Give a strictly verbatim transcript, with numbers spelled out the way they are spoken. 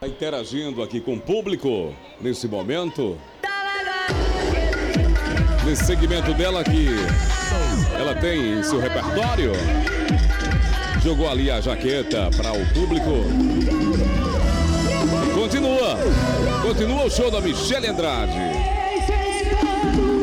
Interagindo aqui com o público nesse momento. Nesse segmento dela que ela tem em seu repertório. Jogou ali a jaqueta para o público. E continua. Continua o show da Michele Andrade.